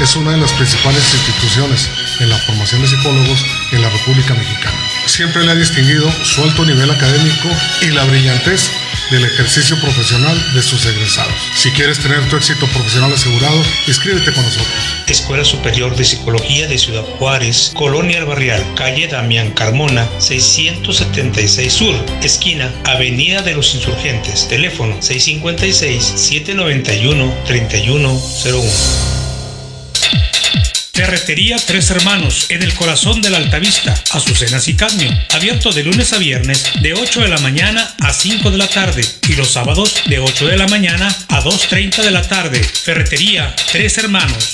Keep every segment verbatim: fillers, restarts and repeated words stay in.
es una de las principales instituciones en la formación de psicólogos en la República Mexicana. Siempre le ha distinguido su alto nivel académico y la brillantez del ejercicio profesional de sus egresados. Si quieres tener tu éxito profesional asegurado, inscríbete con nosotros. Escuela Superior de Psicología de Ciudad Juárez, Colonia El Barrial, calle Damián Carmona, seiscientos setenta y seis Sur, esquina Avenida de los Insurgentes, teléfono seis cinco seis, siete nueve uno, tres uno cero uno. Ferretería Tres Hermanos, en el corazón de la Altavista, Azucenas y Cadmio, abierto de lunes a viernes de ocho de la mañana a cinco de la tarde y los sábados de ocho de la mañana a dos treinta de la tarde. Ferretería Tres Hermanos.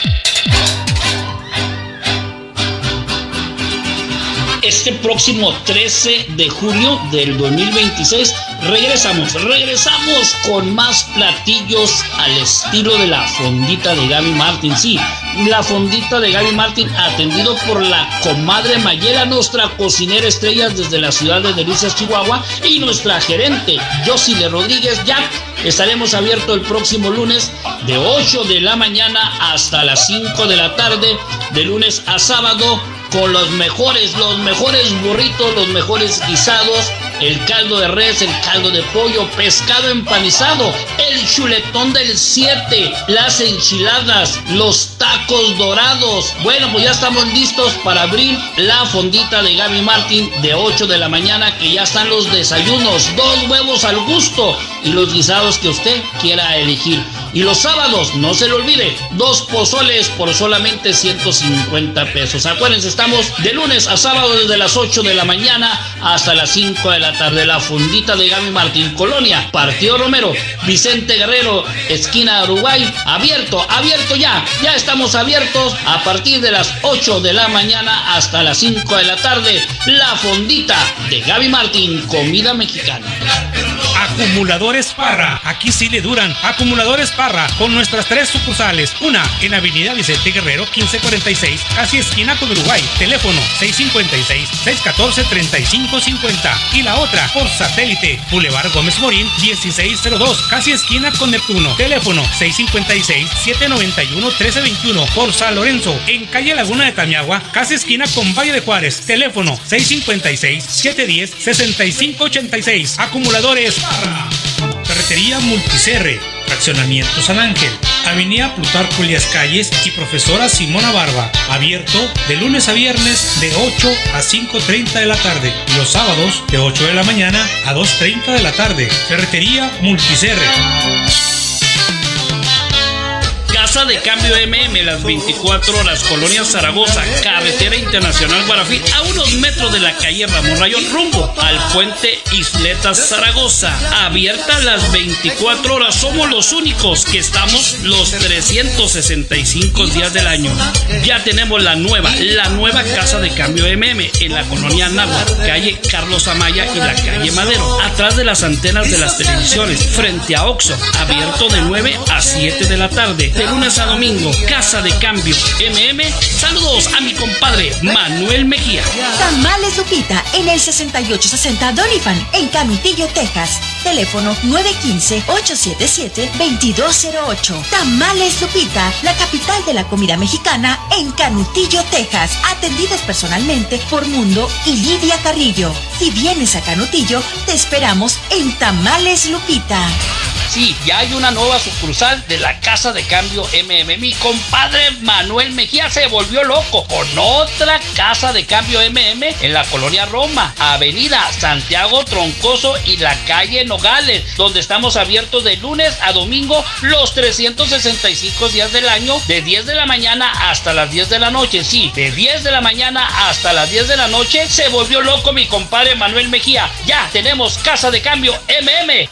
Este próximo trece de julio del dos mil veintiséis regresamos, regresamos con más platillos al estilo de la fondita de Gaby Martín. Sí, la fondita de Gaby Martín, atendido por la comadre Mayela, nuestra cocinera estrella desde la ciudad de Delicias, Chihuahua, y nuestra gerente, Josile Rodríguez Jack. Estaremos abiertos el próximo lunes de ocho de la mañana hasta las cinco de la tarde, de lunes a sábado, con los mejores, los mejores burritos, los mejores guisados, el caldo de res, el caldo de pollo, pescado empanizado, el chuletón del siete, las enchiladas, los tacos dorados. Bueno, pues ya estamos listos para abrir la fondita de Gaby Martín de ocho de la mañana, que ya están los desayunos, dos huevos al gusto y los guisados que usted quiera elegir. Y los sábados, no se le olvide, dos pozoles por solamente ciento cincuenta pesos. Acuérdense, estamos de lunes a sábado desde las ocho de la mañana hasta las cinco de la tarde. La fondita de Gaby Martín, Colonia Partido Romero, Vicente Guerrero, esquina Uruguay. Abierto, abierto ya. Ya estamos abiertos a partir de las ocho de la mañana hasta las cinco de la tarde. La fondita de Gaby Martín, comida mexicana. Acumuladores Parra, aquí sí le duran. Acumuladores Parra, con nuestras tres sucursales. Una en Avenida Vicente Guerrero quince cuarenta y seis, casi esquina con Uruguay. Teléfono seis cinco seis, seis uno cuatro, tres cinco cinco cero. Y la otra por satélite, Boulevard Gómez Morín dieciséis cero dos, casi esquina con Neptuno. Teléfono seis cinco seis, siete nueve uno, uno tres dos uno. Por San Lorenzo, en calle Laguna de Tamiagua, casi esquina con Valle de Juárez. Teléfono seis cinco seis, siete uno cero, seis cinco ocho seis. Acumuladores Parra. Ferretería Multicerre, Fraccionamiento San Ángel, Avenida Plutarco Elías Calles y Profesora Simona Barba. Abierto de lunes a viernes de ocho a cinco treinta de la tarde y los sábados de ocho de la mañana a dos treinta de la tarde. Ferretería Multicerre. Casa de Cambio M M, las veinticuatro horas, Colonia Zaragoza, Carretera Internacional Guarafí, a unos metros de la calle Ramón Rayón, rumbo al puente Isletas Zaragoza. Abierta las veinticuatro horas, somos los únicos que estamos los trescientos sesenta y cinco días del año. Ya tenemos la nueva, la nueva Casa de Cambio M M en la Colonia Náhuatl, calle Carlos Amaya y la calle Madero, atrás de las antenas de las televisiones, frente a Oxxo. Abierto de nueve a siete de la tarde, de lunes a domingo. Casa de Cambio M M. Saludos a mi compadre Manuel Mejía. Tamales Lupita en el sesenta y ocho sesenta Doniphan en Canutillo, Texas. Teléfono nueve uno cinco, ocho siete siete, dos dos cero ocho. Tamales Lupita, la capital de la comida mexicana en Canutillo, Texas. Atendidos personalmente por Mundo y Lidia Carrillo. Si vienes a Canutillo, te esperamos en Tamales Lupita. Sí, ya hay una nueva sucursal de la Casa de Cambio M M. Mi compadre Manuel Mejía se volvió loco con otra Casa de Cambio M M en la Colonia Roma, Avenida Santiago Troncoso y la calle Nogales, donde estamos abiertos de lunes a domingo los trescientos sesenta y cinco días del año, de diez de la mañana hasta las diez de la noche. Sí, de diez de la mañana hasta las diez de la noche. Se volvió loco mi compadre Manuel Mejía. Ya tenemos Casa de Cambio M M.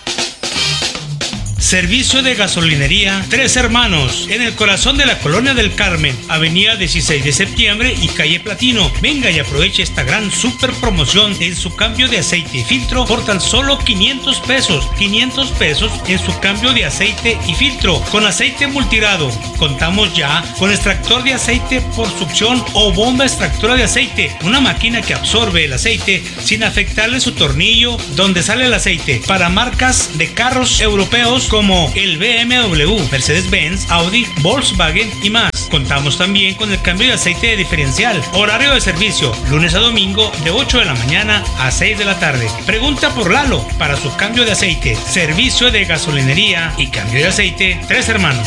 Servicio de gasolinería Tres Hermanos, en el corazón de la Colonia del Carmen, Avenida dieciséis de septiembre y calle Platino. Venga y aproveche esta gran super promoción en su cambio de aceite y filtro por tan solo quinientos pesos. quinientos pesos en su cambio de aceite y filtro con aceite multirado. Contamos ya con extractor de aceite por succión o bomba extractora de aceite, una máquina que absorbe el aceite sin afectarle su tornillo donde sale el aceite, para marcas de carros europeos con como el B M W, Mercedes-Benz, Audi, Volkswagen y más. Contamos también con el cambio de aceite de diferencial. Horario de servicio, lunes a domingo de ocho de la mañana a seis de la tarde. Pregunta por Lalo para su cambio de aceite. Servicio de gasolinería y cambio de aceite Tres Hermanos.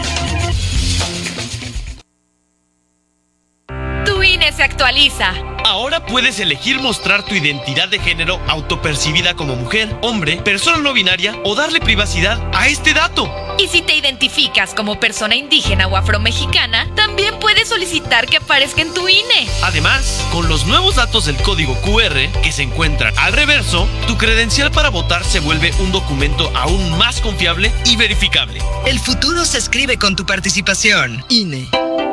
Tu I N E se actualiza. Ahora puedes elegir mostrar tu identidad de género autopercibida como mujer, hombre, persona no binaria o darle privacidad a este dato. Y si te identificas como persona indígena o afromexicana, también puedes solicitar que aparezca en tu I N E. Además, con los nuevos datos del código Q R que se encuentran al reverso, tu credencial para votar se vuelve un documento aún más confiable y verificable. El futuro se escribe con tu participación. I N E.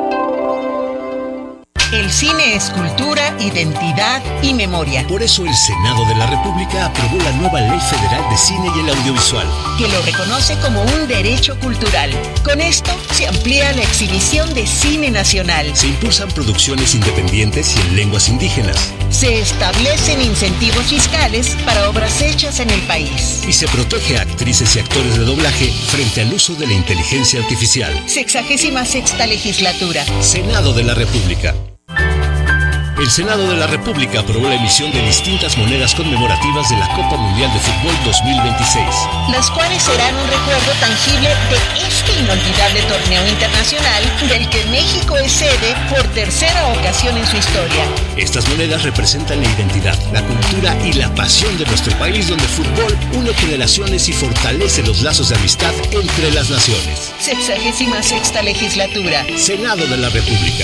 El cine es cultura, identidad y memoria. Por eso el Senado de la República aprobó la nueva Ley Federal de Cine y el Audiovisual, que lo reconoce como un derecho cultural. Con esto se amplía la exhibición de cine nacional. Se impulsan producciones independientes y en lenguas indígenas. Se establecen incentivos fiscales para obras hechas en el país. Y se protege a actrices y actores de doblaje frente al uso de la inteligencia artificial. Sexagésima sexta legislatura. Senado de la República. El Senado de la República aprobó la emisión de distintas monedas conmemorativas de la Copa Mundial de Fútbol dos mil veintiséis. Las cuales serán un recuerdo tangible de este inolvidable torneo internacional del que México es sede por tercera ocasión en su historia. Estas monedas representan la identidad, la cultura y la pasión de nuestro país, donde el fútbol une generaciones y fortalece los lazos de amistad entre las naciones. Sexagésima sexta legislatura. Senado de la República.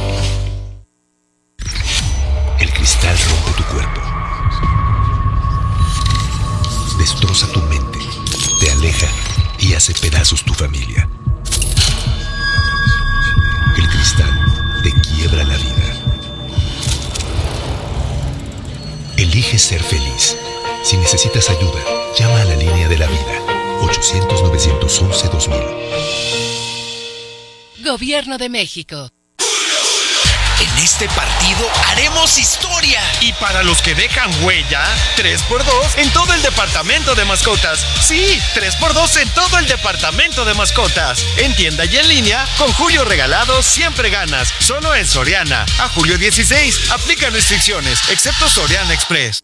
El cristal rompe tu cuerpo, destroza tu mente, te aleja y hace pedazos tu familia. El cristal te quiebra la vida. Elige ser feliz. Si necesitas ayuda, llama a la línea de la vida. ochocientos, novecientos once, dos mil. Gobierno de México. En este partido haremos historia. Y para los que dejan huella, tres por dos en todo el departamento de mascotas. Sí, tres por dos en todo el departamento de mascotas. En tienda y en línea, con Julio Regalado siempre ganas. Solo en Soriana. A julio dieciséis, aplican restricciones, excepto Soriana Express.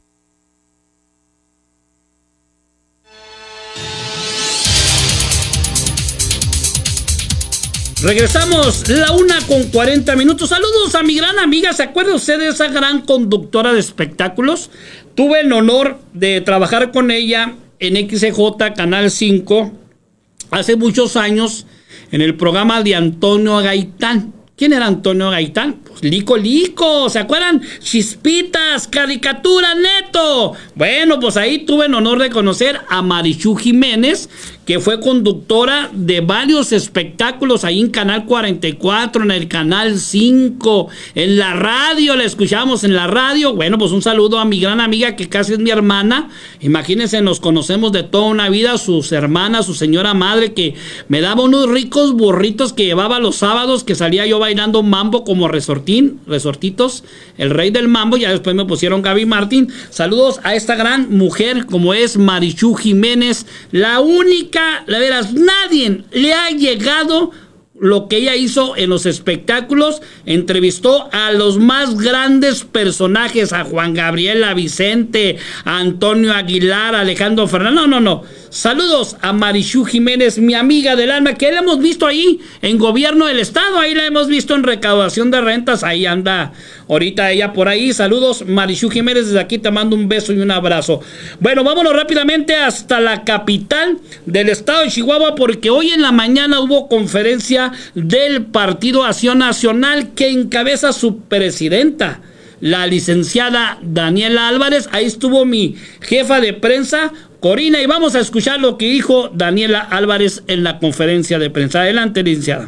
Regresamos, la una con cuarenta minutos. Saludos a mi gran amiga. ¿Se acuerda usted de esa gran conductora de espectáculos? Tuve el honor de trabajar con ella en X C J, Canal cinco, hace muchos años, en el programa de Antonio Gaitán. ¿Quién era Antonio Gaitán? Pues Lico Lico, ¿se acuerdan? Chispitas, caricatura, Neto. Bueno, pues ahí tuve el honor de conocer a Marichú Jiménez, que fue conductora de varios espectáculos ahí en Canal cuarenta y cuatro, en el Canal cinco, en la radio, la escuchamos en la radio. Bueno, pues un saludo a mi gran amiga, que casi es mi hermana. Imagínense, nos conocemos de toda una vida, sus hermanas, su señora madre, que me daba unos ricos burritos que llevaba los sábados, que salía yo bailando mambo como resortín, resortitos, el rey del mambo. Ya después me pusieron Gaby Martín. Saludos a esta gran mujer como es Marichú Jiménez, la única, la veras, nadie le ha llegado lo que ella hizo en los espectáculos. Entrevistó a los más grandes personajes, a Juan Gabriel, a Vicente, a Antonio Aguilar, a Alejandro Fernández. No, no, no. Saludos a Marichú Jiménez, mi amiga del alma, que la hemos visto ahí en Gobierno del Estado, ahí la hemos visto en recaudación de rentas, ahí anda ahorita ella por ahí. Saludos, Marichú Jiménez, desde aquí te mando un beso y un abrazo. Bueno, vámonos rápidamente hasta la capital del estado de Chihuahua, porque hoy en la mañana hubo conferencia del Partido Acción Nacional, que encabeza su presidenta, la licenciada Daniela Álvarez. Ahí estuvo mi jefa de prensa, Corina, y vamos a escuchar lo que dijo Daniela Álvarez en la conferencia de prensa. Adelante, licenciada.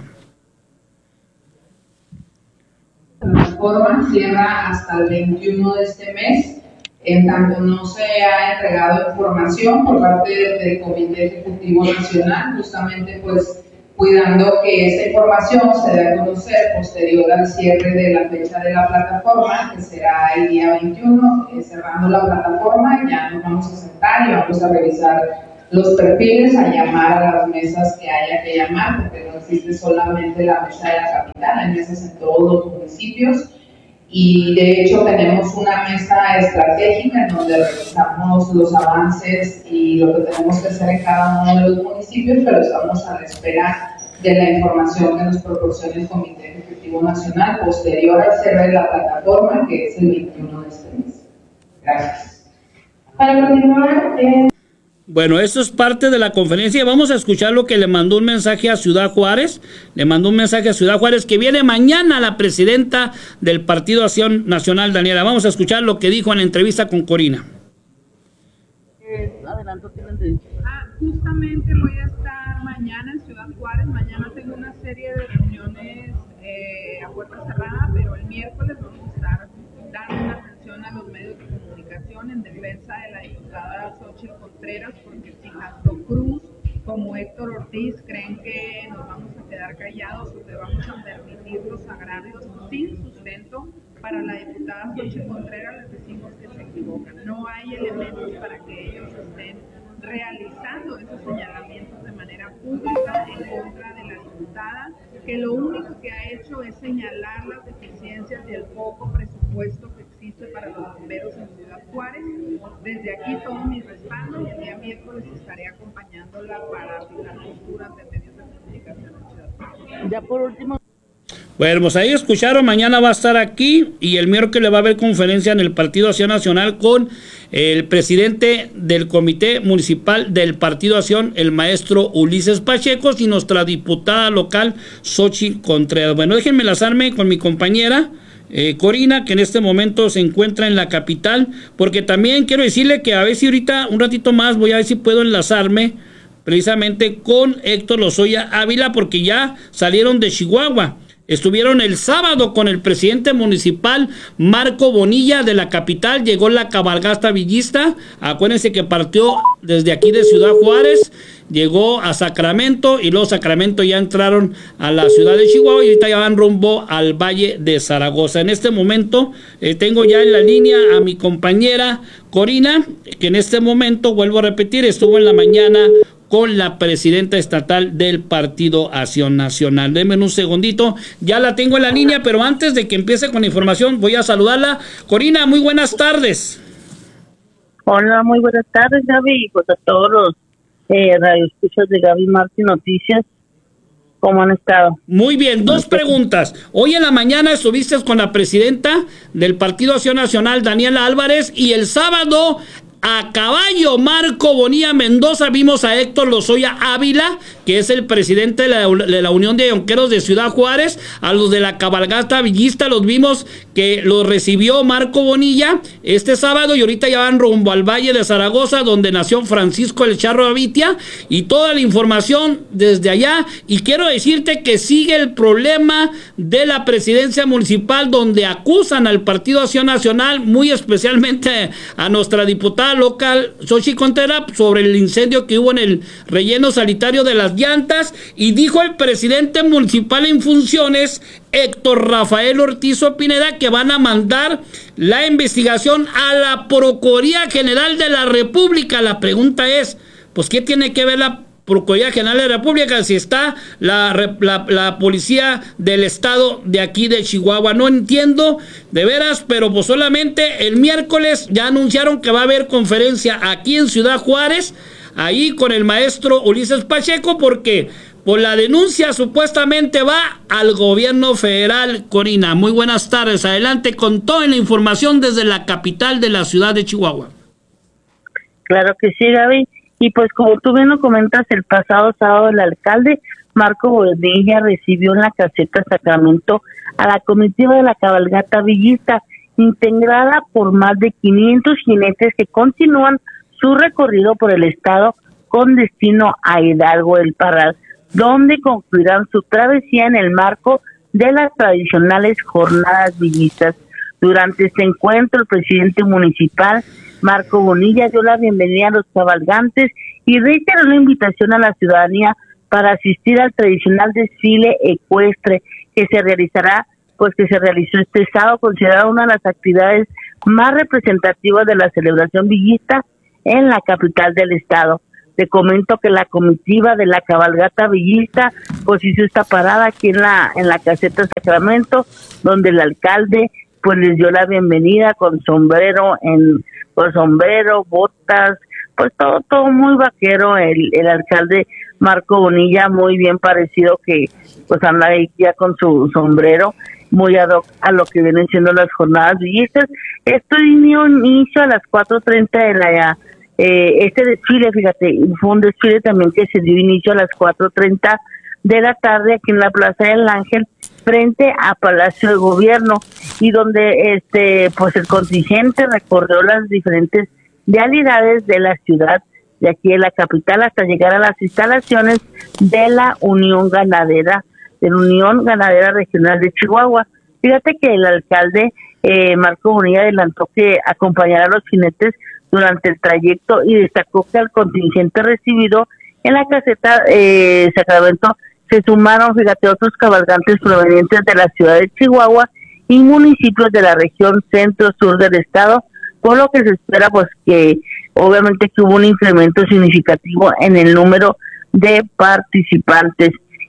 La reforma cierra hasta el veintiuno de este mes, en tanto no se ha entregado información por parte del Comité Ejecutivo Nacional, justamente pues cuidando que esta información se dé a conocer posterior al cierre de la fecha de la plataforma, que será el día veintiuno, eh, cerrando la plataforma, ya nos vamos a sentar y vamos a revisar los perfiles, a llamar a las mesas que haya que llamar, porque no existe solamente la mesa de la capital, hay mesas en todos los municipios. Y de hecho tenemos una mesa estratégica en donde revisamos los avances y lo que tenemos que hacer en cada uno de los municipios, pero estamos a la espera de la información que nos proporcione el Comité Ejecutivo Nacional posterior al cierre de la plataforma, que es el veintiuno de este mes. Gracias. Para continuar, eh... Bueno, eso es parte de la conferencia. Vamos a escuchar lo que le mandó un mensaje a Ciudad Juárez. Le mandó un mensaje a Ciudad Juárez que viene mañana la presidenta del Partido Acción Nacional, Daniela. Vamos a escuchar lo que dijo en la entrevista con Corina. Eh, adelanto, ah, justamente voy a estar mañana en Ciudad Juárez. Mañana tengo una serie de reuniones eh, a puerta cerrada, pero el miércoles vamos a estar dando una atención a los medios de comunicación en defensa de la diputada Xochitl Contreras, porque si tanto Cruz como Héctor Ortiz creen que nos vamos a quedar callados o que vamos a permitir los agravios sin sustento para la diputada Xochitl Contreras, les decimos que se equivocan. No hay elementos para que ellos estén realizando esos señalamientos de manera pública en contra de la diputada, que lo único que ha hecho es señalar las deficiencias y el poco presupuesto que existe para los bomberos en Ciudad Juárez. Desde aquí todo mi respaldo, y el día miércoles estaré acompañándola para fijar posturas de medios de comunicación en Ciudad Juárez. Ya por último. Bueno, pues ahí escucharon, mañana va a estar aquí y el miércoles va a haber conferencia en el Partido Acción Nacional con el presidente del Comité Municipal del Partido Acción, el maestro Ulises Pacheco, y nuestra diputada local, Xochitl Contreras. Bueno, déjenme enlazarme con mi compañera eh, Corina, que en este momento se encuentra en la capital, porque también quiero decirle que a ver si ahorita, un ratito más, voy a ver si puedo enlazarme precisamente con Héctor Lozoya Ávila, porque ya salieron de Chihuahua. Estuvieron el sábado con el presidente municipal Marco Bonilla de la capital, llegó la cabalgata villista, acuérdense que partió desde aquí de Ciudad Juárez, llegó a Sacramento y luego Sacramento ya entraron a la ciudad de Chihuahua y ahorita ya van rumbo al Valle de Zaragoza. En este momento eh, tengo ya en la línea a mi compañera Corina, que en este momento, vuelvo a repetir, estuvo en la mañana con la presidenta estatal del Partido Acción Nacional. Denme un segundito, ya la tengo en la línea, pero antes de que empiece con la información, voy a saludarla. Corina, muy buenas tardes. Hola, muy buenas tardes, Gaby, y pues a todos los eh, radioescuchas de Gaby Martín Noticias. ¿Cómo han estado? Muy bien, dos preguntas. Hoy en la mañana estuviste con la presidenta del Partido Acción Nacional, Daniela Álvarez, y el sábado a caballo, Marco Bonilla Mendoza, vimos a Héctor Lozoya Ávila, que es el presidente de la, de la Unión de Yonqueros de Ciudad Juárez, a los de la cabalgata villista, los vimos que los recibió Marco Bonilla este sábado y ahorita ya van rumbo al Valle de Zaragoza, donde nació Francisco el Charro Avitia, y toda la información desde allá. Y quiero decirte que sigue el problema de la presidencia municipal, donde acusan al Partido Acción Nacional, muy especialmente a nuestra diputada local Xochitl Contreras, sobre el incendio que hubo en el relleno sanitario de las llantas, y dijo el presidente municipal en funciones, Héctor Rafael Ortiz Pineda, que van a mandar la investigación a la Procuraduría General de la República. La pregunta es, pues, ¿qué tiene que ver la Procuraduría General de la República si está la, la, la policía del estado de aquí de Chihuahua? No entiendo, de veras, pero pues solamente el miércoles ya anunciaron que va a haber conferencia aquí en Ciudad Juárez, ahí con el maestro Ulises Pacheco, porque por la denuncia supuestamente va al gobierno federal. Corina, muy buenas tardes, adelante con toda la información desde la capital de la ciudad de Chihuahua. Claro que sí, Gaby. Y pues como tú bien lo comentas, el pasado sábado el alcalde Marco Bonilla recibió en la caseta Sacramento a la comitiva de la cabalgata villista, integrada por más de quinientos jinetes que continúan su recorrido por el estado con destino a Hidalgo del Parral, donde concluirán su travesía en el marco de las tradicionales jornadas villistas. Durante este encuentro, el presidente municipal Marco Bonilla dio la bienvenida a los cabalgantes y reiteró la invitación a la ciudadanía para asistir al tradicional desfile ecuestre que se realizará, pues que se realizó este sábado, considerada una de las actividades más representativas de la celebración villista en la capital del estado. te comento que la comitiva de la cabalgata villista pues hizo esta parada aquí en la en la caseta Sacramento, donde el alcalde pues les dio la bienvenida con sombrero, en con sombrero, botas, pues todo todo muy vaquero. El, el alcalde Marco Bonilla, muy bien parecido, que pues anda ahí ya con su sombrero, muy ad hoc a lo que vienen siendo las jornadas villistas. Esto dio inicio a las cuatro treinta de la Eh, este desfile, fíjate, fue un desfile también que se dio inicio a las cuatro treinta de la tarde aquí en la Plaza del Ángel, frente a Palacio de Gobierno, y donde este pues el contingente recorrió las diferentes vialidades de la ciudad, de aquí de la capital, hasta llegar a las instalaciones de la Unión Ganadera, de la Unión Ganadera Regional de Chihuahua. Fíjate que el alcalde eh, Marco Bonilla adelantó que acompañará a los jinetes durante el trayecto y destacó que al contingente recibido en la caseta eh, Sacramento se sumaron, fíjate, otros cabalgantes provenientes de la ciudad de Chihuahua y municipios de la región centro-sur del estado, por lo que se espera pues que obviamente que hubo un incremento significativo en el número de participantes.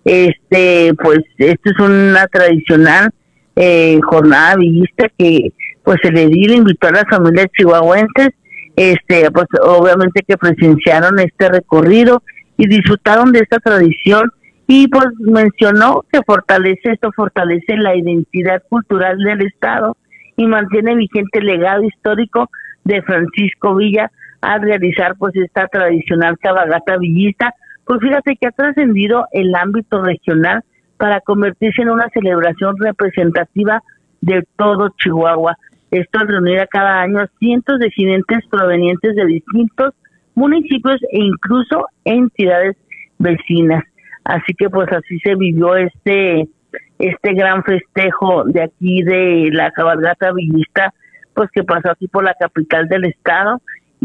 Este pues esto es una tradicional eh, jornada villista que pues el edil invitó a las familias chihuahuenses, este pues obviamente que presenciaron este recorrido y disfrutaron de esta tradición, y pues mencionó que fortalece esto fortalece la identidad cultural del estado y mantiene vigente el legado histórico de Francisco Villa al realizar pues esta tradicional cabalgata villista. Pues fíjate que ha trascendido el ámbito regional para convertirse en una celebración representativa de todo Chihuahua. Esto al reunir a cada año a cientos de jinetes provenientes de distintos municipios e incluso entidades vecinas. Así que pues así se vivió este este gran festejo de aquí de la cabalgata villista, pues que pasó aquí por la capital del estado.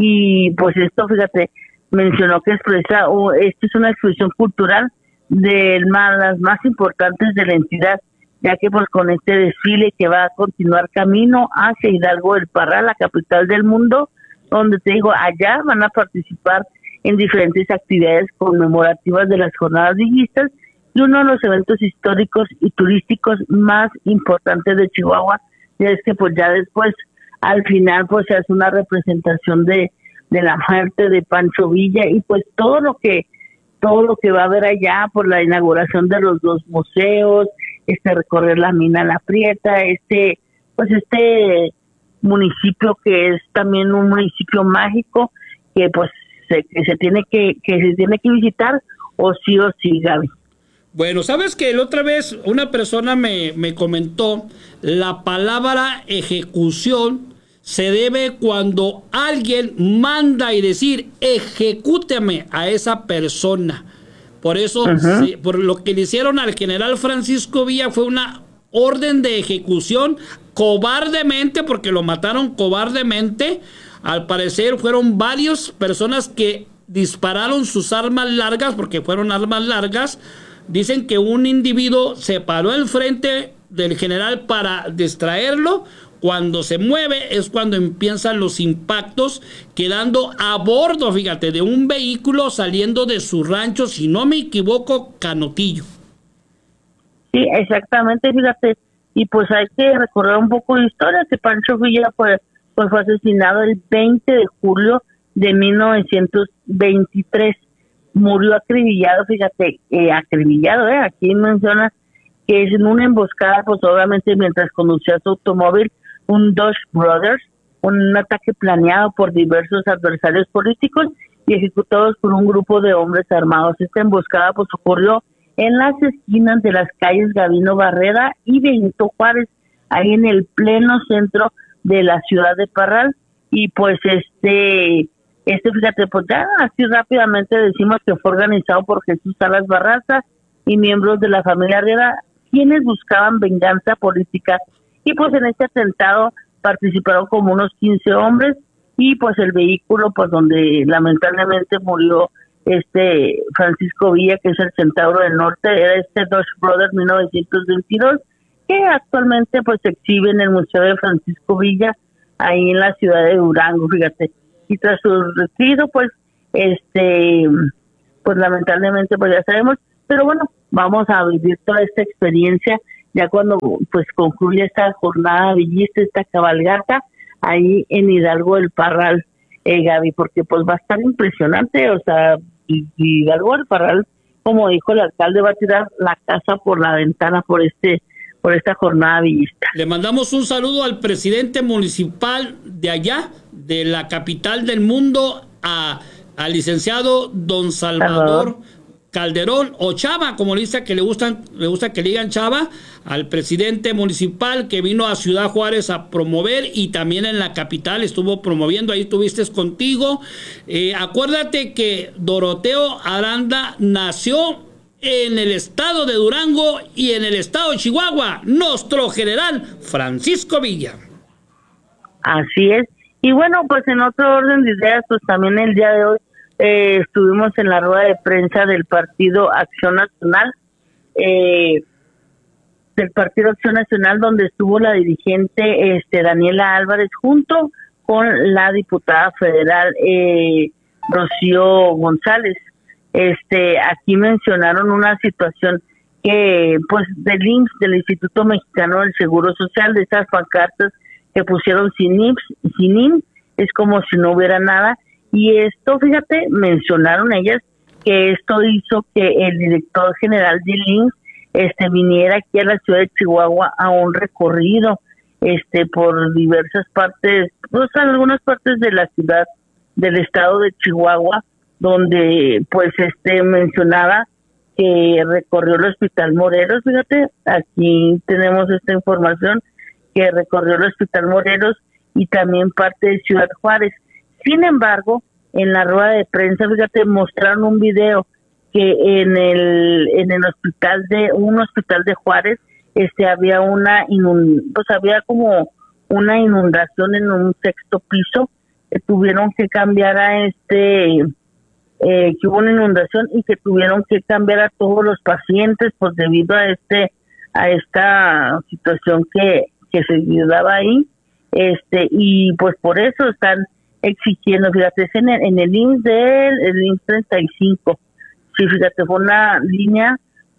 Y pues esto, fíjate, mencionó que expresa, oh, esto es una expresión cultural de más, las más importantes de la entidad, ya que pues con este desfile que va a continuar camino hacia Hidalgo del Parral, la capital del mundo, donde te digo, allá van a participar en diferentes actividades conmemorativas de las jornadas villistas y uno de los eventos históricos y turísticos más importantes de Chihuahua. Y es que pues ya después, al final, pues se hace una representación de, de la muerte de Pancho Villa, y pues todo lo que todo lo que va a haber allá por la inauguración de los dos museos, este recorrer la mina La Prieta, este pues este municipio que es también un municipio mágico que pues se, que se tiene que que se tiene que visitar o sí o sí, Gaby. Bueno, sabes que la otra vez una persona me, me comentó la palabra ejecución se debe cuando alguien manda y decir ejecúteme a esa persona. Por eso, uh-huh. sí, por lo que le hicieron al general Francisco Villa fue una orden de ejecución cobardemente, porque lo mataron cobardemente. Al parecer fueron varias personas que dispararon sus armas largas, porque fueron armas largas. Dicen que un individuo se paró enfrente del general para distraerlo. Cuando se mueve es cuando empiezan los impactos, quedando a bordo, fíjate, de un vehículo saliendo de su rancho, si no me equivoco, Canotillo. Sí, exactamente, fíjate, y pues hay que recordar un poco de historia, que Pancho Villa pues, pues fue asesinado el veinte de julio de mil novecientos veintitrés, murió acribillado, fíjate, eh, acribillado, eh, aquí menciona que es en una emboscada, pues obviamente mientras conducía su automóvil, un Dodge Brothers, un ataque planeado por diversos adversarios políticos y ejecutados por un grupo de hombres armados. Esta emboscada pues ocurrió en las esquinas de las calles Gavino Barrera y Benito Juárez, ahí en el pleno centro de la ciudad de Parral. Y pues este, este fíjate, pues ya así rápidamente decimos que fue organizado por Jesús Salas Barraza y miembros de la familia Herrera, quienes buscaban venganza política. Y pues en este atentado participaron como unos quince hombres, y pues el vehículo pues donde lamentablemente murió este Francisco Villa, que es el Centauro del Norte, era este Dodge Brothers mil novecientos veintidós, que actualmente pues se exhibe en el Museo de Francisco Villa, ahí en la ciudad de Durango, fíjate. Y tras su retiro, pues este, pues lamentablemente pues ya sabemos, pero bueno, vamos a vivir toda esta experiencia ya cuando pues concluye esta jornada villista, esta cabalgata ahí en Hidalgo del Parral, eh, Gaby, porque pues va a estar impresionante, o sea, Hidalgo del Parral, como dijo el alcalde, va a tirar la casa por la ventana por este por esta jornada villista. Le mandamos un saludo al presidente municipal de allá, de la capital del mundo, a al licenciado don Salvador, Salvador Calderón, o Chava, como le dice que le gustan, le gusta que le digan Chava, al presidente municipal que vino a Ciudad Juárez a promover, y también en la capital estuvo promoviendo, ahí estuviste contigo. Eh, acuérdate que Doroteo Aranda nació en el estado de Durango y en el estado de Chihuahua, nuestro general Francisco Villa. Así es. Y bueno, pues en otro orden de ideas, pues también el día de hoy eh, estuvimos en la rueda de prensa del Partido Acción Nacional, eh, del Partido Acción Nacional, donde estuvo la dirigente este, Daniela Álvarez junto con la diputada federal eh, Rocío González. Este, aquí mencionaron una situación que, pues, del I M S S, del Instituto Mexicano del Seguro Social, de esas pancartas que pusieron sin I M S S, sin I M S S, es como si no hubiera nada. Y esto, fíjate, mencionaron ellas que esto hizo que el director general del I M S S este, viniera aquí a la ciudad de Chihuahua a un recorrido este, por diversas partes, pues, algunas partes de la ciudad, del estado de Chihuahua, donde pues este mencionaba que recorrió el Hospital Morelos. Fíjate, aquí tenemos esta información, que recorrió el Hospital Morelos y también parte de Ciudad Juárez. Sin embargo, en la rueda de prensa, fíjate, mostraron un video que en el en el hospital de un hospital de Juárez este había una inund- pues había como una inundación en un sexto piso, que tuvieron que cambiar a este Eh, que hubo una inundación y que tuvieron que cambiar a todos los pacientes pues debido a este a esta situación que, que se daba ahí, este y pues por eso están exigiendo, fíjate, es en el, en el I M S S del el I M S S treinta y cinco, sí, fíjate, fue una línea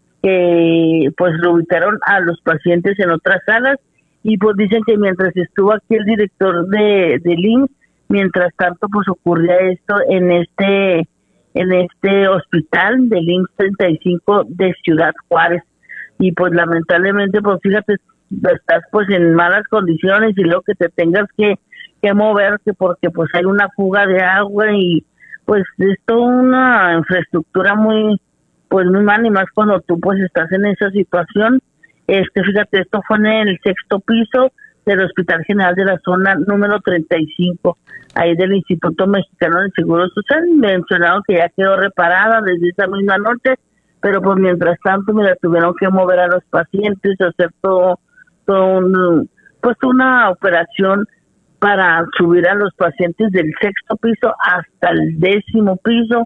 que pues lo ubicaron a los pacientes en otras salas, y pues dicen que mientras estuvo aquí el director de del I M S S, mientras tanto pues ocurría esto en este en este hospital del I M S S treinta y cinco de Ciudad Juárez, y pues lamentablemente pues fíjate, estás pues en malas condiciones y luego que te tengas que, que moverte porque pues hay una fuga de agua, y pues es toda una infraestructura muy pues muy mal, y más cuando tú pues estás en esa situación. Este fíjate, esto fue en el sexto piso del Hospital General de la Zona número treinta y cinco, ahí del Instituto Mexicano del Seguro Social. Mencionaron que ya quedó reparada desde esa misma noche, pero pues mientras tanto, mira, tuvieron que mover a los pacientes, hacer todo, todo un, pues una operación para subir a los pacientes del sexto piso hasta el décimo piso,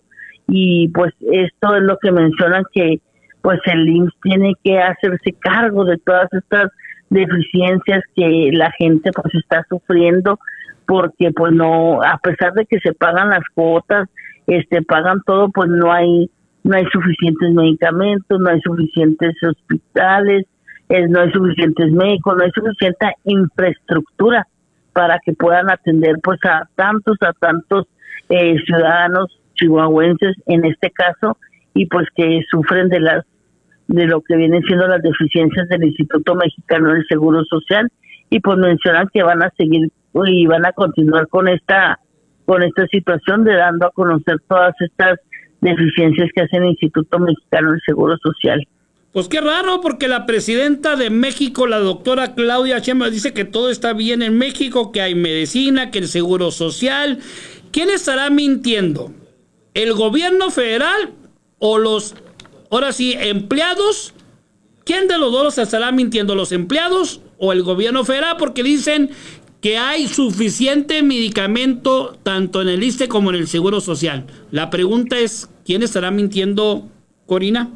y pues esto es lo que mencionan, que pues el I M S S tiene que hacerse cargo de todas estas deficiencias que la gente pues está sufriendo, porque pues no, a pesar de que se pagan las cuotas, este pagan todo, pues no hay no hay suficientes medicamentos, no hay suficientes hospitales, es, no hay suficientes médicos, no hay suficiente infraestructura para que puedan atender pues a tantos a tantos eh, ciudadanos chihuahuenses en este caso, y pues que sufren de las de lo que vienen siendo las deficiencias del Instituto Mexicano del Seguro Social, y pues mencionan que van a seguir y van a continuar con esta con esta situación de dando a conocer todas estas deficiencias que hace el Instituto Mexicano del Seguro Social. Pues qué raro, porque la presidenta de México, la doctora Claudia Sheinbaum, dice que todo está bien en México, que hay medicina, que el Seguro Social. ¿Quién estará mintiendo? ¿El gobierno federal o los, ahora sí, empleados? ¿Quién de los dos estará mintiendo, los empleados o el gobierno federal? Porque dicen que hay suficiente medicamento tanto en el I S S S T E como en el Seguro Social. La pregunta es, ¿quién estará mintiendo, Corina?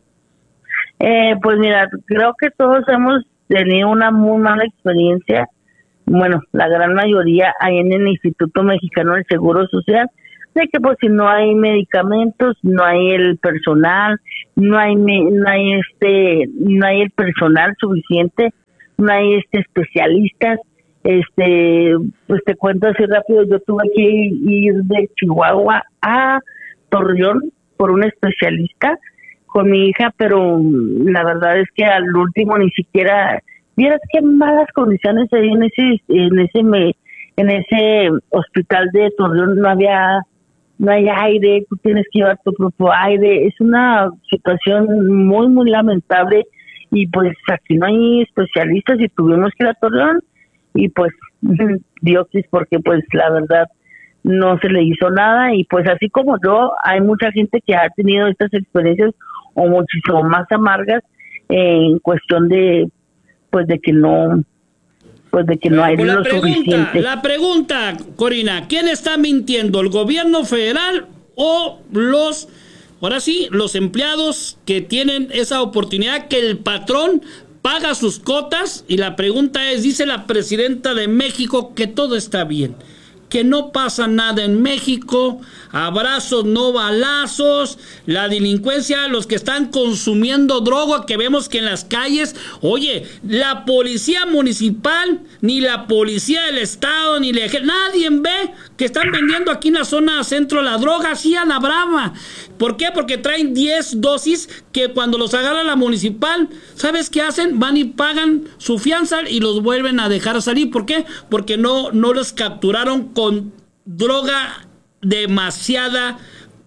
Eh, pues mira, creo que todos hemos tenido una muy mala experiencia, bueno, la gran mayoría ahí en el Instituto Mexicano del Seguro Social, de que pues si no hay medicamentos, no hay el personal, no hay me- no hay este no hay el personal suficiente, no hay este especialistas. Este, pues te cuento así rápido, yo tuve que ir de Chihuahua a Torreón por un especialista con mi hija, pero la verdad es que al último ni siquiera, vieras qué malas condiciones hay en ese en ese me, en ese hospital de Torreón. No había no hay aire, tú tienes que llevar tu propio aire, es una situación muy muy lamentable, y pues aquí no hay especialistas y tuvimos que ir a Torreón. Y pues diokis, porque pues la verdad no se le hizo nada, y pues así como yo, hay mucha gente que ha tenido estas experiencias o muchísimo más amargas en cuestión de pues de que no pues de que no hay Pues la lo pregunta, suficiente. la pregunta, Corina, ¿quién está mintiendo? ¿El gobierno federal o los, ahora sí, los empleados que tienen esa oportunidad que el patrón paga sus cotas? Y la pregunta es, dice la presidenta de México que todo está bien, que no pasa nada en México, abrazos, no balazos, la delincuencia, los que están consumiendo droga, que vemos que en las calles, oye, la policía municipal, ni la policía del estado, ni la, nadie ve que están vendiendo aquí en la zona centro la droga, así a la brava. ¿Por qué? Porque traen diez dosis que cuando los agarra la municipal, ¿sabes qué hacen? Van y pagan su fianza y los vuelven a dejar salir. ¿Por qué? Porque no, no los capturaron con droga demasiada,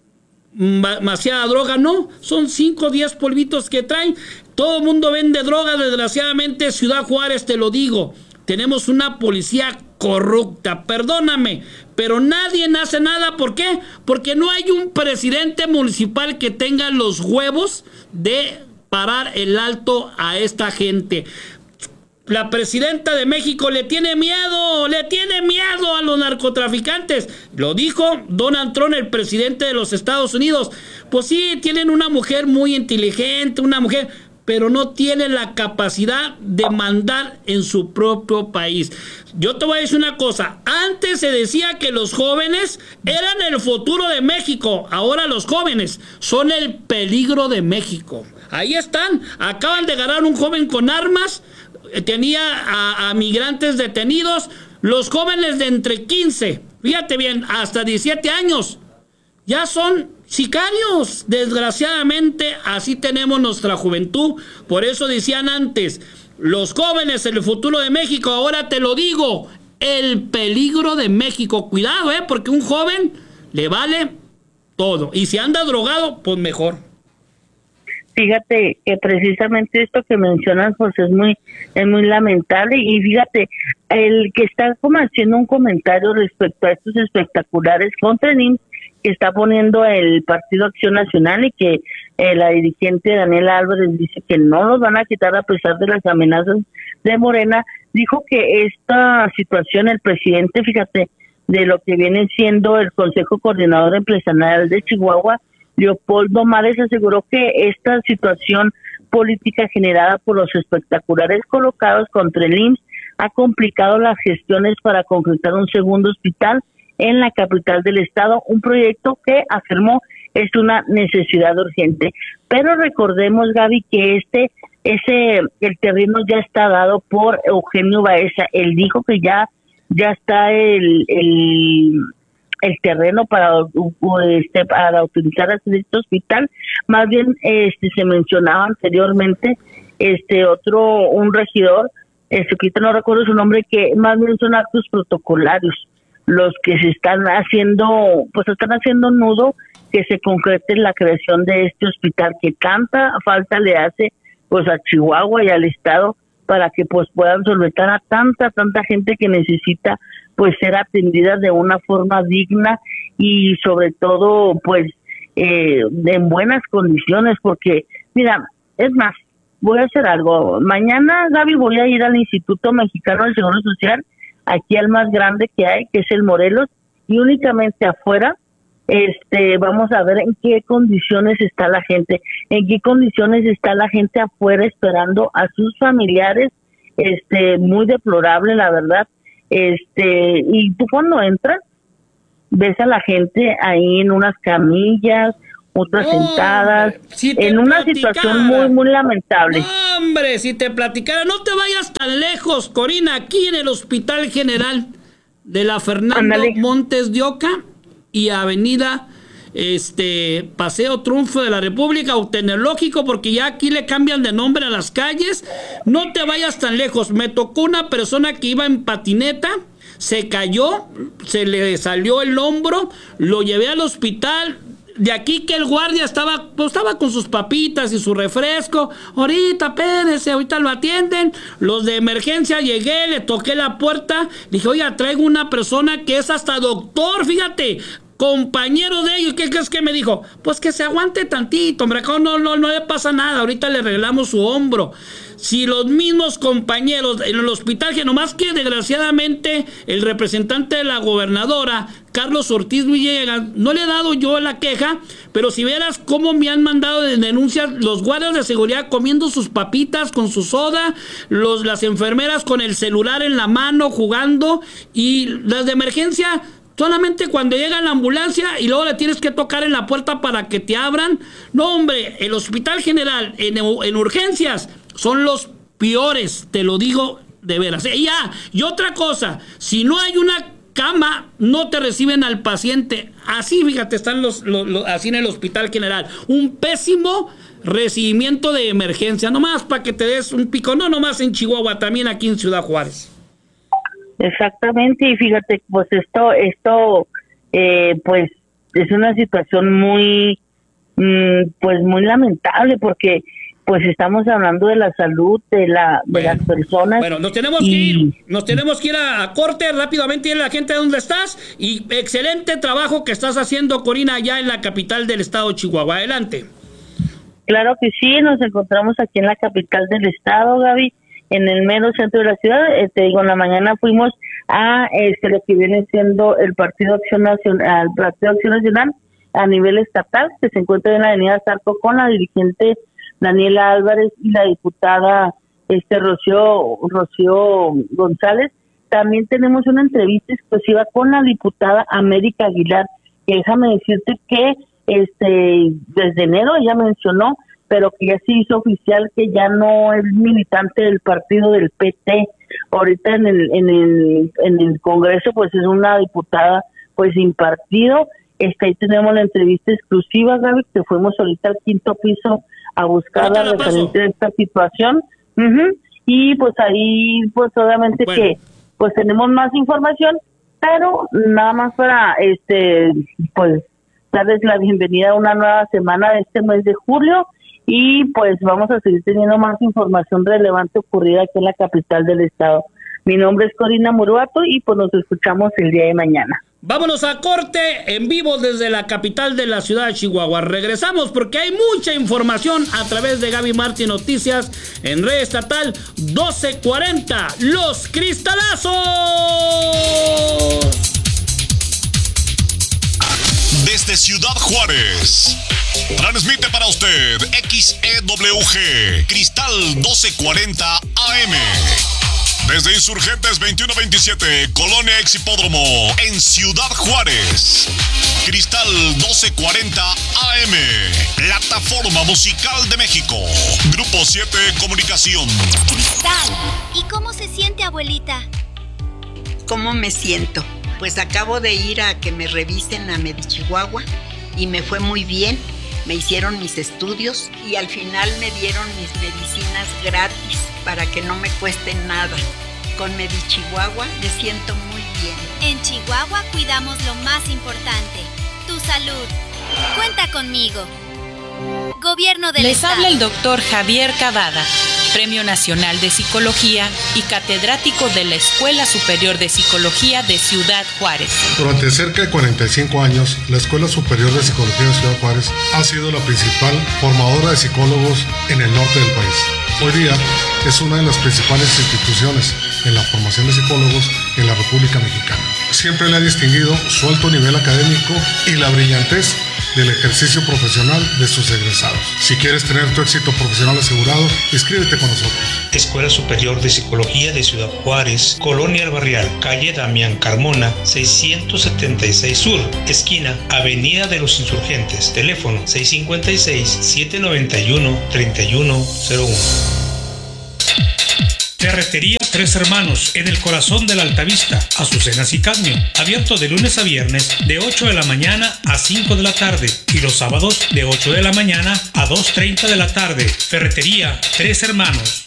demasiada droga, no, son cinco o diez polvitos que traen. Todo el mundo vende droga, desgraciadamente. Ciudad Juárez, te lo digo, tenemos una policía corrupta, perdóname, pero nadie hace nada. ¿Por qué? Porque no hay un presidente municipal que tenga los huevos de parar el alto a esta gente. La presidenta de México le tiene miedo, le tiene miedo a los narcotraficantes. Lo dijo Donald Trump, el presidente de los Estados Unidos. Pues sí, tienen una mujer muy inteligente, una mujer, pero no tiene la capacidad de mandar en su propio país. Yo te voy a decir una cosa, antes se decía que los jóvenes eran el futuro de México, ahora los jóvenes son el peligro de México. Ahí están, acaban de agarrar un joven con armas, tenía a, a migrantes detenidos, los jóvenes de entre quince, fíjate bien, hasta diecisiete años, ya son sicarios. Desgraciadamente así tenemos nuestra juventud. Por eso decían antes, los jóvenes el futuro de México. Ahora te lo digo, el peligro de México. Cuidado, eh, porque un joven le vale todo, y si anda drogado, pues mejor. Fíjate que precisamente esto que mencionas pues es muy es muy lamentable, y fíjate, el que está como haciendo un comentario respecto a estos espectaculares contra el I M S S que está poniendo el Partido Acción Nacional, y que eh, la dirigente Daniela Álvarez dice que no los van a quitar a pesar de las amenazas de Morena, dijo que esta situación, el presidente, fíjate, de lo que viene siendo el Consejo Coordinador Empresarial de Chihuahua, Leopoldo Mares, aseguró que esta situación política generada por los espectaculares colocados contra el I M S S ha complicado las gestiones para concretar un segundo hospital en la capital del estado, un proyecto que afirmó es una necesidad urgente. Pero recordemos, Gaby, que este ese el terreno ya está dado por Eugenio Baeza. Él dijo que ya ya está el el el terreno para este para utilizar este hospital. Más bien este se mencionaba anteriormente este otro un regidor, este ahorita no recuerdo su nombre, que más bien son actos protocolarios los que se están haciendo, pues están haciendo nudo que se concrete la creación de este hospital que tanta falta le hace pues a Chihuahua y al estado, para que pues puedan solventar a tanta, tanta gente que necesita pues ser atendida de una forma digna y sobre todo pues eh, en buenas condiciones, porque mira, es más, voy a hacer algo, mañana, Gaby, voy a ir al Instituto Mexicano del Seguro Social, aquí al más grande que hay, que es el Morelos, y únicamente afuera este vamos a ver en qué condiciones está la gente, en qué condiciones está la gente afuera esperando a sus familiares, este muy deplorable la verdad. Este y tú cuando entras ves a la gente ahí en unas camillas, otras oh, sentadas, si en una situación muy, muy lamentable. No, hombre, si te platicara, no te vayas tan lejos, Corina, aquí en el Hospital General de la Fernando Andale. Montes de Oca y Avenida este Paseo Triunfo de la República o Tecnológico, porque ya aquí le cambian de nombre a las calles. No te vayas tan lejos. Me tocó una persona que iba en patineta, se cayó, se le salió el hombro, lo llevé al hospital. De aquí que el guardia estaba, pues estaba con sus papitas y su refresco. Ahorita, espérense, ahorita lo atienden. Los de emergencia, llegué, le toqué la puerta. Dije, oye, traigo una persona que es hasta doctor, fíjate, compañero de ellos. ¿Qué crees que me dijo? Pues que se aguante tantito, hombre, no, no, no le pasa nada, ahorita le arreglamos su hombro. Si los mismos compañeros en el hospital, que nomás que desgraciadamente el representante de la gobernadora, Carlos Ortiz Villegas, no le he dado yo la queja, pero si vieras cómo me han mandado de denuncias los guardias de seguridad comiendo sus papitas con su soda, los, las enfermeras con el celular en la mano jugando, y las de emergencia solamente cuando llega la ambulancia y luego le tienes que tocar en la puerta para que te abran. No, hombre, el Hospital General en, en urgencias son los peores, te lo digo de veras. Y ya, y otra cosa, si no hay una cama, no te reciben al paciente. Así, fíjate, están los, los, los así en el Hospital General. Un pésimo recibimiento de emergencia, nomás para que te des un pico, no nomás en Chihuahua, también aquí en Ciudad Juárez. Exactamente, y fíjate, pues esto, esto, eh, pues es una situación muy, mm, pues muy lamentable, porque pues estamos hablando de la salud de la de bueno, las personas. Bueno, nos tenemos y... que ir, nos tenemos que ir a, a corte rápidamente, ir a la gente de donde estás, y excelente trabajo que estás haciendo, Corina, allá en la capital del estado de Chihuahua. Adelante. Claro que sí, nos encontramos aquí en la capital del estado, Gaby, en el mero centro de la ciudad. Eh, te digo, en la mañana fuimos a este, lo que viene siendo el Partido Acción Nacional, el Partido Acción Nacional a nivel estatal, que se encuentra en la avenida Zarco con la dirigente Daniela Álvarez y la diputada este Rocío, Rocío González. También tenemos una entrevista exclusiva con la diputada América Aguilar, que déjame decirte que este desde enero ella mencionó, pero que ya se hizo oficial que ya no es militante del partido del P T. Ahorita en el en el en el Congreso pues es una diputada pues sin partido. Este, ahí tenemos la entrevista exclusiva, Gaby, que fuimos ahorita al quinto piso a buscar la referente de esta situación. Uh-huh. Y pues ahí pues obviamente bueno. que pues tenemos más información, pero nada más para este pues darles la bienvenida a una nueva semana de este mes de julio. Y pues vamos a seguir teniendo más información relevante ocurrida aquí en la capital del estado. Mi nombre es Corina Muruato y pues nos escuchamos el día de mañana. Vámonos a corte en vivo desde la capital de la ciudad de Chihuahua. Regresamos porque hay mucha información a través de Gaby Martín Noticias en Red Estatal doce cuarenta. ¡Los Cristalazos! Desde Ciudad Juárez, transmite para usted X E W G Cristal doce cuarenta A M. Desde Insurgentes veintiuno veintisiete, Colonia Ex Hipódromo, en Ciudad Juárez. Cristal doce cuarenta A M, Plataforma Musical de México. Grupo siete Comunicación. Cristal, ¿y cómo se siente, abuelita? ¿Cómo me siento? Pues acabo de ir a que me revisen a Medichihuahua y me fue muy bien. Me hicieron mis estudios y al final me dieron mis medicinas gratis para que no me cuesten nada. Con Medichihuahua me siento muy bien. En Chihuahua cuidamos lo más importante, tu salud. Cuenta conmigo. Gobierno del Les Estado. habla el doctor Javier Cavada, Premio Nacional de Psicología y catedrático de la Escuela Superior de Psicología de Ciudad Juárez. Durante cerca de cuarenta y cinco años, la Escuela Superior de Psicología de Ciudad Juárez ha sido la principal formadora de psicólogos en el norte del país. Hoy día es una de las principales instituciones en la formación de psicólogos en la República Mexicana. Siempre le ha distinguido su alto nivel académico y la brillantez del ejercicio profesional de sus egresados. Si quieres tener tu éxito profesional asegurado, inscríbete con nosotros. Escuela Superior de Psicología de Ciudad Juárez, Colonia El Barrial, calle Damián Carmona, seiscientos setenta y seis Sur, esquina Avenida de los Insurgentes, teléfono seis cinco seis, siete nueve uno, tres uno cero uno. Ferretería Tres Hermanos, en el corazón de la Altavista, Azucenas y Cadmio, abierto de lunes a viernes de ocho de la mañana a cinco de la tarde y los sábados de ocho de la mañana a dos treinta de la tarde. Ferretería Tres Hermanos.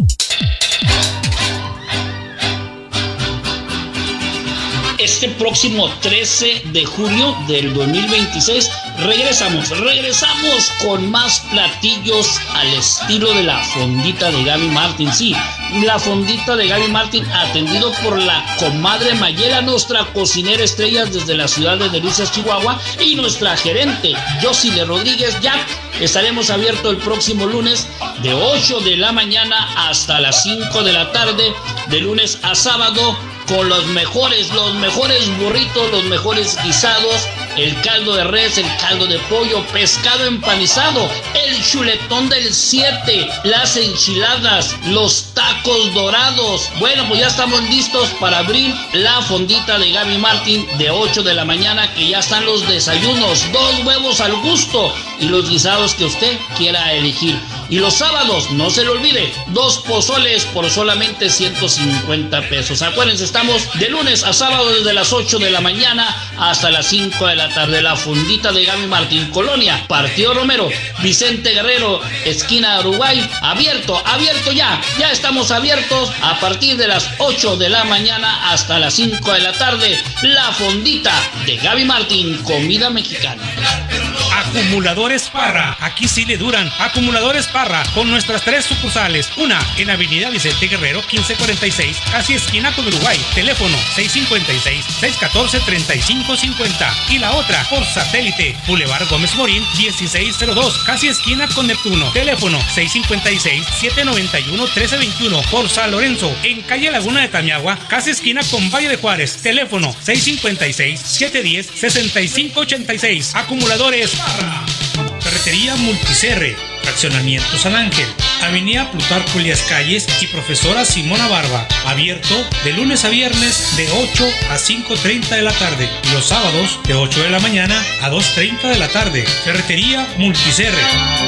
Este próximo trece de julio del dos mil veintiséis regresamos, regresamos con más platillos al estilo de la fondita de Gaby Martín. Sí, la fondita de Gaby Martín, atendido por la comadre Mayela, nuestra cocinera estrella desde la ciudad de Delicias, Chihuahua, y nuestra gerente, Josile Rodríguez Jack. Estaremos abiertos el próximo lunes de ocho de la mañana hasta las cinco de la tarde, de lunes a sábado, con los mejores, los mejores burritos, los mejores guisados, el caldo de res, el caldo de pollo, pescado empanizado, el chuletón del siete, las enchiladas, los tacos dorados. Bueno, pues ya estamos listos para abrir la fondita de Gaby Martín de ocho de la mañana, que ya están los desayunos, dos huevos al gusto y los guisados que usted quiera elegir. Y los sábados, no se le olvide, dos pozoles por solamente ciento cincuenta pesos. Acuérdense, estamos de lunes a sábado desde las ocho de la mañana hasta las cinco de la tarde. La fondita de Gaby Martín, Colonia Partido Romero, Vicente Guerrero, esquina Uruguay. Abierto, abierto ya. Ya estamos abiertos a partir de las ocho de la mañana hasta las cinco de la tarde. La fondita de Gaby Martín, comida mexicana. Acumuladores Parra, aquí sí le duran. Acumuladores Parra, con nuestras tres sucursales. Una en Avenida Vicente Guerrero quince cuarenta y seis, casi esquina con Uruguay. Teléfono seis cinco seis, seis uno cuatro, tres cinco cinco cero. Y la otra por satélite, Boulevard Gómez Morín dieciséis cero dos, casi esquina con Neptuno. Teléfono seis cinco seis, siete nueve uno, uno tres dos uno. Por San Lorenzo, en calle Laguna de Tamiagua, casi esquina con Valle de Juárez. Teléfono seis cinco seis, siete uno cero, seis cinco ocho seis. Acumuladores Parra. Ferretería Multicerre, Fraccionamiento San Ángel, Avenida Plutarco Elías Calles y Profesora Simona Barba. Abierto de lunes a viernes de ocho a cinco treinta de la tarde y los sábados de ocho de la mañana a dos treinta de la tarde. Ferretería Multicerre.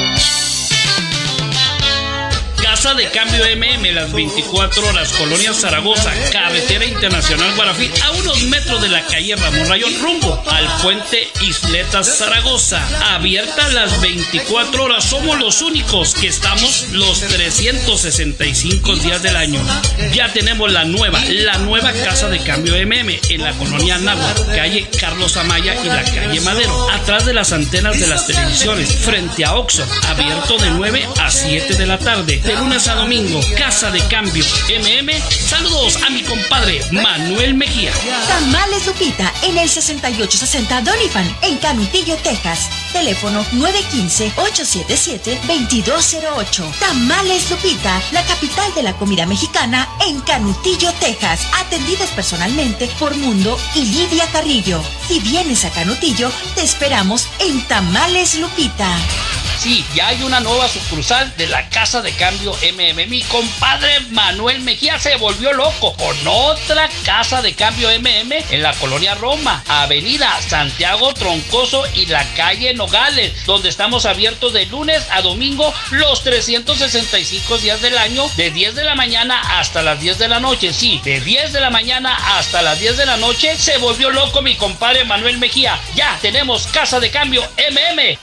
Casa de Cambio M M, las veinticuatro horas, Colonia Zaragoza, Carretera Internacional Guarafí, a unos metros de la calle Ramón Rayón, rumbo al puente Isletas Zaragoza. Abierta las veinticuatro horas, somos los únicos que estamos los trescientos sesenta y cinco días del año. Ya tenemos la nueva, la nueva Casa de Cambio M M en la colonia Náhuatl, calle Carlos Amaya y la calle Madero, atrás de las antenas de las televisiones, frente a Oxxo. Abierto de nueve a siete de la tarde, de lunes a domingo. Casa de Cambio M M. Saludos a mi compadre Manuel Mejía. Tamales Lupita en el sesenta y ocho sesenta Doniphan en Camitillo, Texas. Teléfono nueve uno cinco, ocho siete siete, dos dos cero ocho. Tamales Lupita, la capital de la comida mexicana en Canutillo, Texas. Atendidos personalmente por Mundo y Lidia Carrillo. Si vienes a Canutillo, te esperamos en Tamales Lupita. Sí, ya hay una nueva sucursal de la Casa de Cambio M M. Mi compadre Manuel Mejía se volvió loco con otra Casa de Cambio M M en la colonia Roma, Avenida Santiago Troncoso y la calle Nogales, donde estamos abiertos de lunes a domingo los trescientos sesenta y cinco días del año, de diez de la mañana hasta las diez de la noche. Sí, de diez de la mañana hasta las diez de la noche. Se volvió loco mi compadre Manuel Mejía. Ya tenemos Casa de Cambio M M.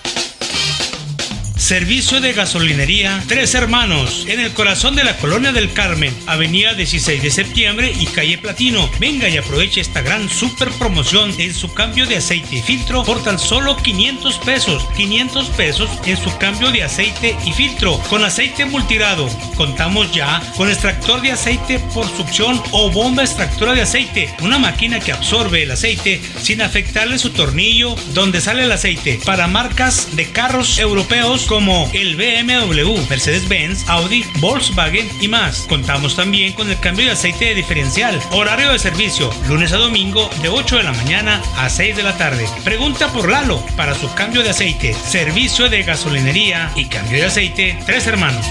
Servicio de gasolinería Tres Hermanos, en el corazón de la Colonia del Carmen, Avenida dieciséis de septiembre y calle Platino. Venga y aproveche esta gran super promoción en su cambio de aceite y filtro por tan solo quinientos pesos. quinientos pesos en su cambio de aceite y filtro con aceite multirado. Contamos ya con extractor de aceite por succión o bomba extractora de aceite, una máquina que absorbe el aceite sin afectarle su tornillo donde sale el aceite, para marcas de carros europeos con como el B M W, Mercedes-Benz, Audi, Volkswagen y más. Contamos también con el cambio de aceite de diferencial. Horario de servicio, lunes a domingo de ocho de la mañana a seis de la tarde. Pregunta por Lalo para su cambio de aceite. Servicio de gasolinería y cambio de aceite Tres Hermanos.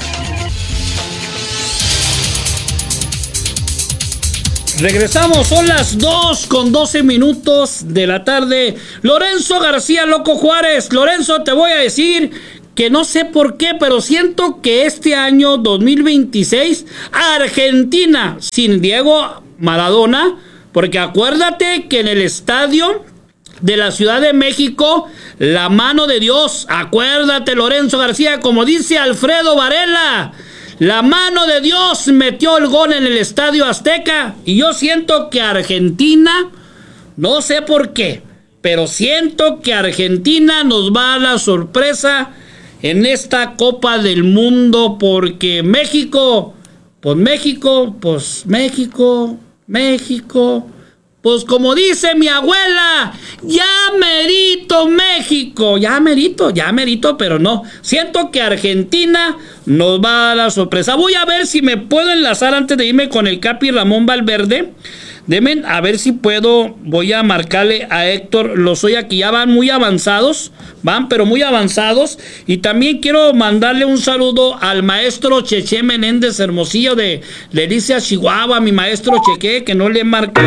Regresamos, son las dos con doce minutos de la tarde. Lorenzo García Loco Juárez. Lorenzo, te voy a decir que no sé por qué, pero siento que este año dos mil veintiséis, Argentina, sin Diego Maradona, porque acuérdate que en el estadio de la Ciudad de México, la mano de Dios, acuérdate, Lorenzo García, como dice Alfredo Varela, la mano de Dios metió el gol en el Estadio Azteca. Y yo siento que Argentina, no sé por qué, pero siento que Argentina nos va a dar la sorpresa en esta Copa del Mundo, porque México, pues México, pues México, México, pues como dice mi abuela, ya merito México, ya merito, ya merito, pero no. Siento que Argentina nos va a dar la sorpresa. Voy a ver si me puedo enlazar antes de irme con el Capi Ramón Valverde. Deben a ver si puedo, voy a marcarle a Héctor Lozoya, que ya van muy avanzados, van pero muy avanzados. Y también quiero mandarle un saludo al maestro Cheche Menéndez Hermosillo de Lericia, Chihuahua, mi maestro Cheque, que no le he marcado